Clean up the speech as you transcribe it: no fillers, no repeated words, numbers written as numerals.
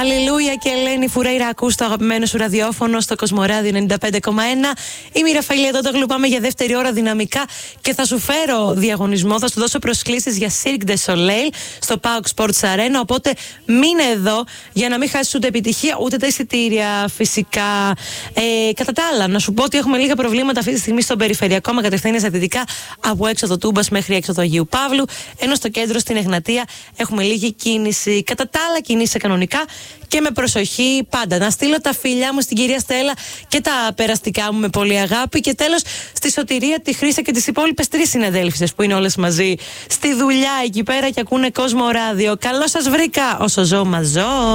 Αλληλούια και Ελένη Φουρέιρα, ακούς το αγαπημένο σου ραδιόφωνο στο Κοσμοράδιο 95,1. Είμαι η Ραφαήλ Τότογλου, πάμε για δεύτερη ώρα δυναμικά και θα σου φέρω διαγωνισμό. Θα σου δώσω προσκλήσεις για Cirque du Soleil στο PAOK Sports Arena. Οπότε μείνε εδώ για να μην χάσεις ούτε επιτυχία ούτε τα εισιτήρια φυσικά. Κατά τα άλλα, να σου πω ότι έχουμε λίγα προβλήματα αυτή τη στιγμή στον περιφερειακό με κατευθύνες δυτικά από έξοδο Τούμπας μέχρι έξοδο Αγίου Παύλου. Ενώ στο κέντρο στην Εγνατία έχουμε λίγη κίνηση. Κατά τα άλλα, κινείσαι κανονικά και με προσοχή πάντα. Να στείλω τα φιλιά μου στην κυρία Στέλλα και τα περαστικά μου με πολύ αγάπη. Και τέλος στη Σωτηρία, τη Χρύσα και τις υπόλοιπες 3 συναδέλφισες που είναι όλες μαζί στη δουλειά εκεί πέρα και ακούνε Κόσμο Ράδιο. Καλώς σας βρήκα. Όσο ζω, μα ζω.